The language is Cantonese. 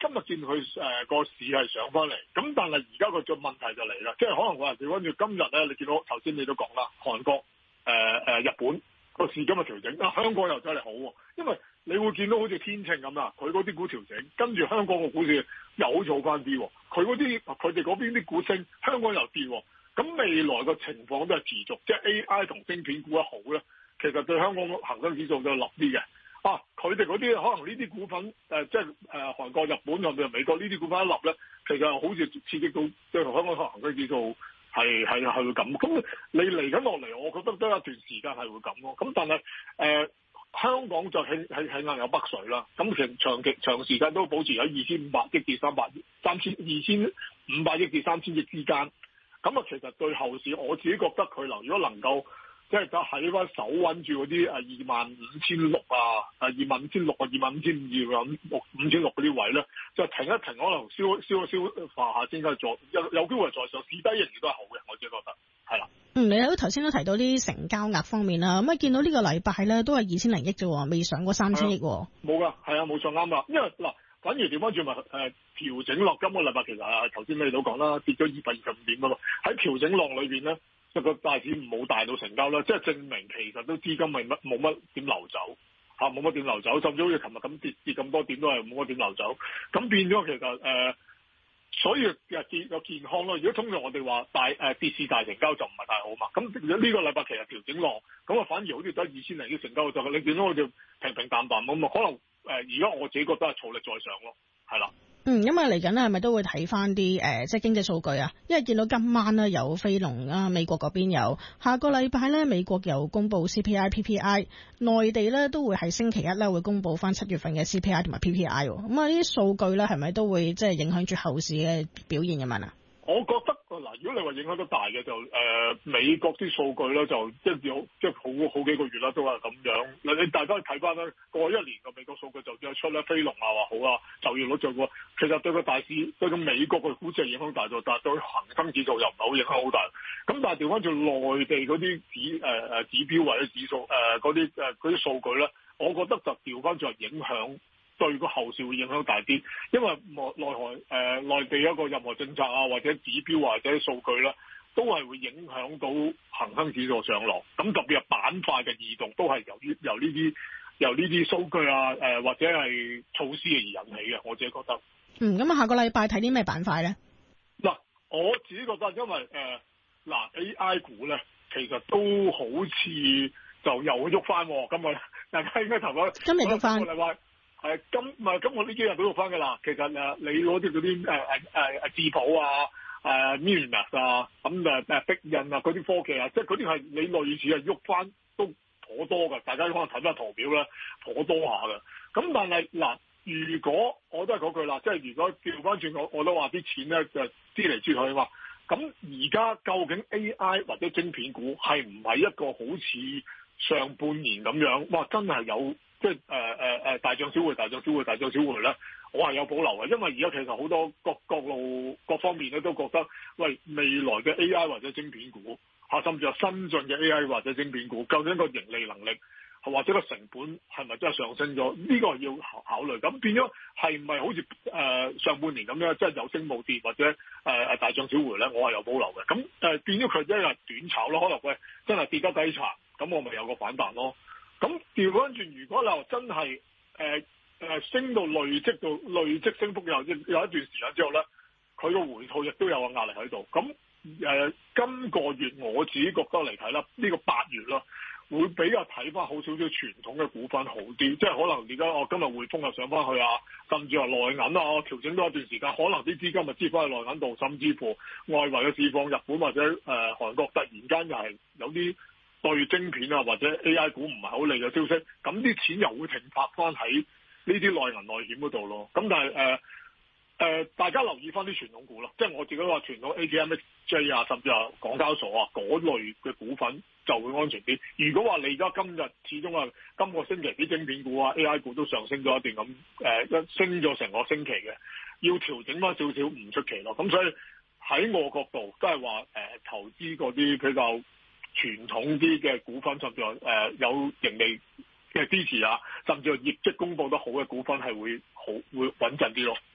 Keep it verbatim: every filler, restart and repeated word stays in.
今日見佢誒個市係上翻嚟，咁但係而家個問題就嚟啦，即係可能話調翻轉今日咧，你見到頭先你都講啦，韓國誒誒、呃、日本個市今日調整，啊香港又真係好喎，因為你會見到好似天秤咁啦，佢嗰啲股調整，跟住香港個股市又做翻啲，佢嗰啲佢哋嗰邊啲股升，香港又跌，咁未來個情況都係持續，即係 A I 同晶片股一好咧，其實對香港恒生指數就立啲嘅。啊，佢哋嗰啲可能呢啲股份誒、呃，即係誒、呃、韓國、日本甚至美國呢啲股份一立咧，其實好似刺激到即係香港恒生指數係係係會咁。咁你嚟緊落嚟，我覺得都有一段時間係會咁咯。咁但係誒、呃、香港就係係係硬有北水啦。咁其實長期長時間都保持喺二千五百億至三百億、三千二千五百億至三千億之間。咁啊，其實對後市我自己覺得佢能如果能夠。即係就喺翻手穩住嗰啲誒二萬五千六啊，誒二萬五千六啊，二萬五千五二啊，六五千六嗰啲位咧，就停一停，可能燒燒一燒化下先，再有有機會再上，市低仍然都係好嘅，我自己覺得係啦。 嗯，你頭先都提到啲成交額方面啦，咁啊見到呢個禮拜咧都係二千零億啫，未上過三千億。 冇噶，係啊，冇錯啱啦，因為嗱，反而調翻轉咪誒調整落今個禮拜，其實啊頭先你都講啦，跌咗二百二十五點噶嘛，喺調整落裏邊咧。即係個大市冇大到成交啦，即係證明其實都資金係乜冇乜點流走嚇，冇乜點流走，甚至好似琴日咁跌跌咁多點都係冇乜點流走，咁變咗其實誒、呃，所以又健又健康咯。如果通常我哋話大誒、呃、跌市大成交就唔係太好嘛，咁如果呢個禮拜其實調整落，咁啊反而好似得二千零啲成交就你見到我哋平平淡淡咁啊，可能誒而家我自己覺得係儲力再上咯，係啦。 嗯，因為嚟緊咧，係咪都會睇翻啲誒，即係經濟數據啊？因為見到今晚咧有非農啊，美國嗰邊有，下個禮拜咧美國有公布 C P I、P P I， 內地咧都會喺星期一咧會公布翻七月份嘅 C P I 同埋 P P I。咁啊，呢啲數據咧係咪都會即係影響住後市嘅表現嘅嘛？啊？ 我覺得嗱，如果你話影響得大嘅就誒、呃、美國啲數據咧，就即係有即係好好幾個月啦，都係咁樣。嗱，你大家睇翻咧，過去一年嘅美國數據就只有出咧，非農啊話好啊，就業率就個，其實對個大市對個美國嘅股市係影響大咗，但係對恒生指數又唔係好影響好大。咁但係調翻轉內地嗰啲指誒誒、呃、指標或者指數誒嗰啲誒嗰啲數據咧，我覺得就調翻轉影響。對個後市會影響大啲，因為內內海誒內地一個任何政策啊，或者指標或者數據咧，都係會影響到恒生指數上落。咁特別係板塊嘅異動，都係由於由呢啲由呢啲數據啊誒、呃、或者係措施而引起嘅。我自己覺得。 嗯，咁啊，下個禮拜睇啲咩板塊咧？嗱， 我自己覺得，因為誒嗱、呃、A I 股咧，其實都好似就又喐翻。今日大家應該頭嗰今日喐翻。 係今唔係今我呢幾日都用翻㗎啦。其實誒，你攞啲嗰啲誒誒誒誒智譜啊、誒 Minimax 啊、咁誒誒逼印啊嗰啲科技啊，即係嗰啲係你類似係喐翻都頗多㗎。大家可能睇翻圖表咧，頗多下㗎。咁但係嗱，如果我都係嗰句啦，即係如果調翻轉我我都話啲錢咧就支嚟支去嘛。咁而家究竟 A I 或者晶片股係唔係一個好似上半年咁樣？哇！真係有。即係誒誒誒大漲小回、大漲小回、大漲小回咧，我係有保留嘅，因為而家其實好多各各路各方面咧都覺得，喂，未來嘅 A I 或者晶片股嚇，甚至係新進嘅 A I 或者晶片股，究竟個盈利能力或者個成本係咪真係上升咗？呢、這個要考考慮。咁變咗係唔係好似誒、呃、上半年咁樣，即係有升冇跌或者誒誒、呃、大漲小回咧？我係有保留嘅。咁誒、呃、變咗佢一日短炒咯，可能喂真係跌得低殘，咁我咪有個反彈咯。咁調翻轉，如果你話真係誒誒升到累積到累積升幅有有一段時間之後咧，佢個回吐亦都有個壓力喺度。咁誒、呃、今個月我自己覺得嚟睇啦，呢、這個八月啦，會比較睇翻好少少傳統嘅股份好啲，即係可能而家我今日匯豐又上翻去啊，甚至話內銀啊，調整多一段時間，可能啲資金咪支翻去內銀度，甚至乎外圍嘅市況，日本或者誒、呃、韓國突然間又係有啲對晶片啊或者 A I 股唔係好利嘅消息，咁啲錢又會停泊翻喺呢啲內銀內險嗰度咯。咁但係誒誒，大家留意翻啲傳統股咯，即係我自己話傳統 A T M X J 啊，甚至係港交所啊嗰類嘅股份就會安全啲。如果話你而家今日始終啊，今個星期啲晶片股啊 A I 股都上升咗一段咁誒，一、呃、升咗成個星期嘅，要調整翻少少唔出奇咯。咁所以喺我角度都係話誒，投資嗰啲比較傳統啲嘅股份，甚至係誒有盈利嘅支持啊，甚至係業績公佈得好嘅股份係會好會穩陣啲咯。